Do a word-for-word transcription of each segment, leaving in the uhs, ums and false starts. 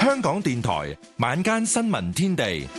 香港電台晚間新聞天地，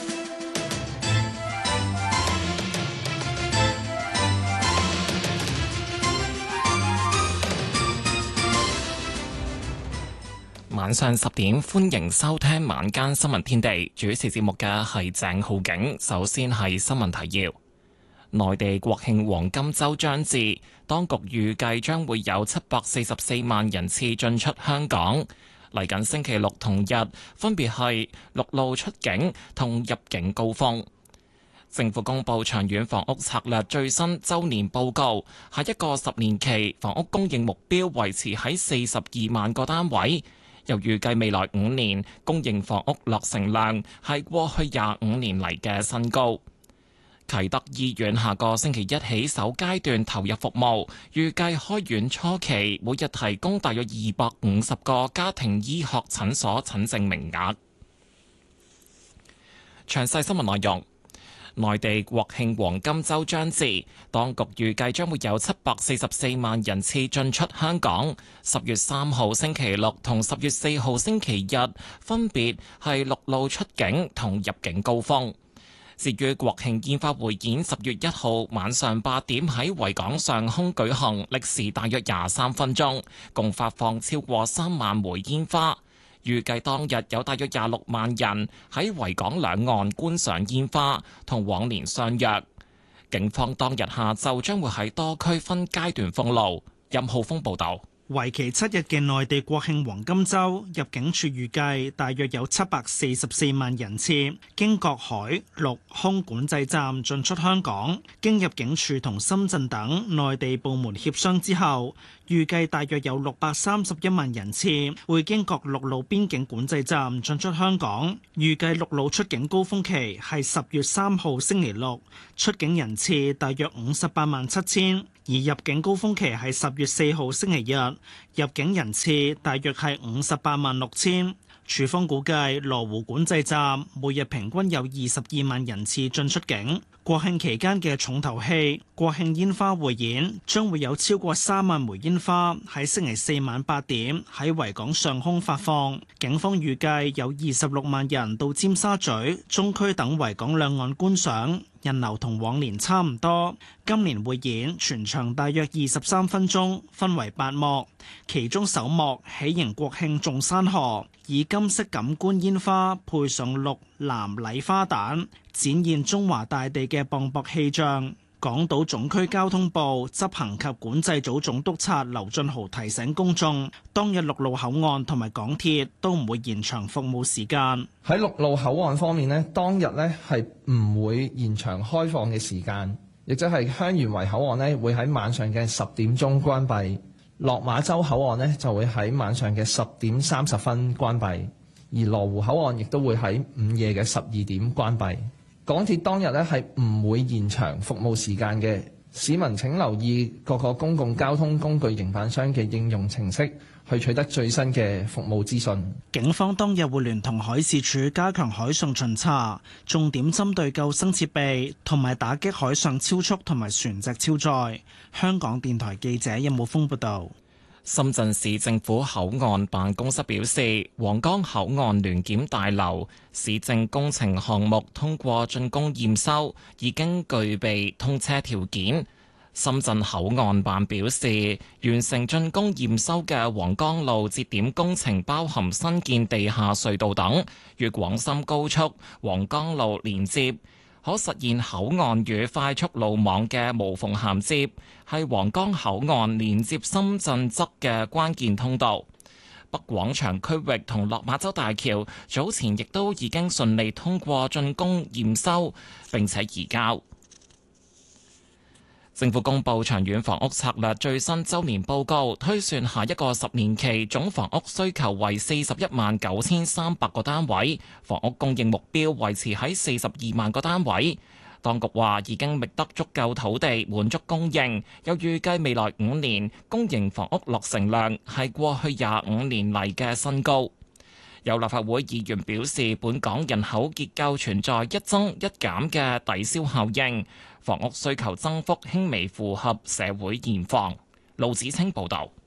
晚上十點，歡迎收聽晚間新聞天地。主持節目嘅係鄭浩景。首先係新聞提要：內地國慶黃金週將至，當局預計將會有七百四十四萬人次進出香港。嚟緊星期六同日分別係陸路出境同入境高峰。政府公布長遠房屋策略最新週年報告，下一個十年期房屋供應目標維持喺四十二萬個單位。又預計未來五年公營房屋落成量係過去廿五年嚟嘅新高。啟德醫院下個星期一起首階段投入服務，預計開院初期每日提供大約二百五十個家庭醫學診所診症名額。詳細新聞內容。內地國慶黃金週將至，當局預計將會有七百四十四萬人次進出香港。十月三號星期六同十月四號星期日分別係陸路出境同入境高峰。至於國慶煙花匯演，十月一號晚上八點喺維港上空舉行，歷時大約廿三分鐘，共發放超過三萬枚煙花。預計當日有大約廿六萬人喺維港兩岸觀賞煙花，同往年相若。警方當日下晝將會喺多區分階段封路。任浩峰報導。 為期七日嘅內地國慶黃金週，入境處預計大約有七百四十四萬人次經各海陸空管制站進出香港，經入境處同深圳等內地部門協商之後，預計大約有六百三十一萬人次會經各陸路邊境管制站進出香港。預計陸路出境高峰期係十月三號星期六，出境人次大約五十八萬七千；而入境高峰期係十月四號星期日，入境人次大約係五十八萬六千。處方估計羅湖管制站每日平均有二十二萬人次進出境。國慶期間嘅重頭戲國慶煙花匯演將會有超過三萬枚煙花喺星期四晚八點喺維港上空發放。警方預計有二十六萬人到尖沙咀、中區等維港兩岸觀賞，人流同往年差唔多。今年匯演全場大約二十三分鐘，分為八幕，其中首幕喜迎國慶眾山河，以金色感官煙花配上綠藍禮花彈，展現中華大地嘅磅礴氣象。港島總區交通部執行及管制組總督察劉俊豪提醒公眾，當日陸路口岸同埋港鐵都唔會延長服務時間。 喺陸路口岸方面呢，當日呢係唔會延長開放嘅時間，亦即係香園圍口岸呢會喺晚上嘅十點鐘關閉，落馬洲口岸呢就會喺晚上嘅十點三十分關閉，而羅湖口岸亦都會喺午夜嘅十二點關閉。港鐵當日咧係唔會延長服務時間嘅，市民請留意各個公共交通工具營辦商嘅應用程式，去取得最新嘅服務資訊。 警方當日會聯同海事處加強海上巡查，重點針對救生設備同埋打擊海上超速同埋船隻超載。香港電台記者任武峰報道。 深圳市政府口岸辦公室表示，皇崗口岸聯檢大樓市政工程項目通過竣工驗收，已經具備通車條件。深圳口岸辦表示，完成竣工驗收嘅皇崗路節點工程包含新建地下隧道等，與廣深高速皇崗路連接，可實現口岸與快速路網嘅無縫銜接，係皇崗口岸連接深圳側嘅關鍵通道。北廣場區域同落馬洲大橋早前亦都已經順利通過竣工驗收並且移交。政府公布長遠房屋策略最新周年報告，推算下一個十年期總房屋需求為四十一萬九千三百個單位，房屋供應目標維持喺四十二萬個單位。當局話已經覓得足夠土地滿足供應，又預計未來五年公營房屋落成量係過去廿五年嚟嘅新高。有立法會議員表示，本港人口結構存在一增一減嘅抵消效應，房屋需求增幅輕微符合社會現況。盧子清報導。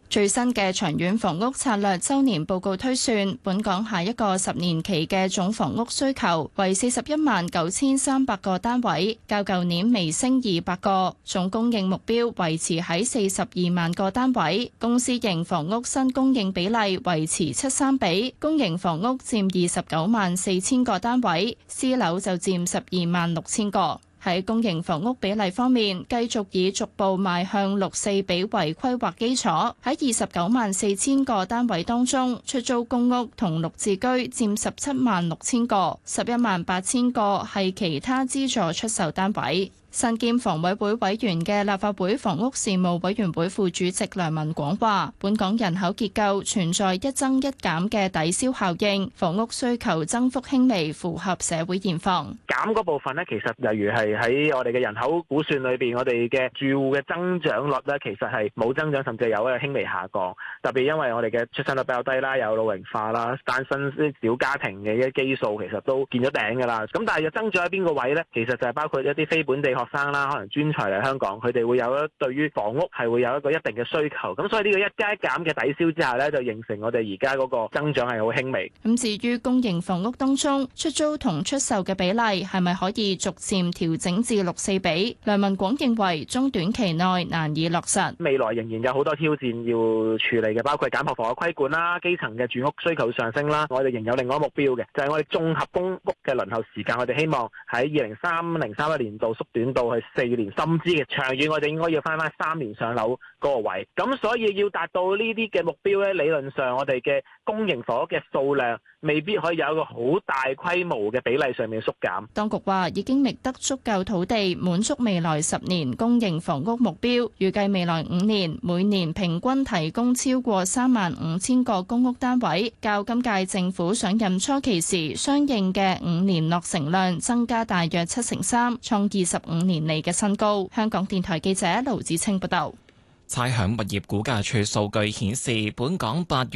最新嘅長遠房屋策略週年報告推算，本港下一個十年期嘅總房屋需求為四十一萬九千三百個單位，較舊年微升二百個，總供應目標維持喺四十二萬個單位。公私營房屋新供應比例維持七三比，公營房屋佔二十九萬四千個單位，私樓就佔十二萬六千個。喺公營房屋比例方面，繼續以逐步邁向六四比為規劃基礎。喺二十九萬四千個單位當中，出租公屋同綠置居佔十七萬六千個，十一萬八千個係其他資助出售單位。身兼房委會委員嘅立法會房屋事務委員會副主席梁文廣話，本港人口結構存在一增一減嘅抵消效應，房屋需求增幅輕微，符合社會現況。 減嗰部分呢，其實例如係喺我哋嘅人口估算裏邊，我哋嘅住戶嘅增長率呢，其實係冇增長，甚至有一個輕微下降。特別因為我哋嘅出生率比較低啦，有老齡化啦，單身啲小家庭嘅一啲基數其實都見咗頂㗎啦。咁但係又增長喺邊個位呢？其實就係包括一啲非本地學生啦，可能專才嚟香港，佢哋會有一對於房屋係會有一個一定嘅需求，咁所以呢個一加一減嘅抵消之下呢，就形成我哋而家嗰個增長係好輕微。 咁至於公營房屋當中出租同出售嘅比例係咪可以逐漸調整至六四比？梁文廣認為中短期內難以落實， 未來仍然有好多挑戰要處理嘅，包括簡樸房嘅規管啦、基層嘅住屋需求上升啦，我哋仍有另外一個目標嘅，就係我哋綜合公屋嘅輪候時間，我哋希望喺二零三零三一年度縮短到去四年，甚至嘅長遠，我哋應該要翻翻三年上樓嗰個位。咁所以要達到呢啲嘅目標咧，理論上我哋嘅公營房屋嘅數量未必可以有一個好大規模嘅比例上面縮減。 當局話已經覓得足夠土地滿足未來十年公營房屋目標，預計未來五年每年平均提供超過三萬五千個公屋單位，較今屆政府上任初期時相應嘅五年落成量增加大約七成三，創二十五年嚟嘅新高。香港電台記者盧子清報道。 差餉物業估價署數據顯示，本港八月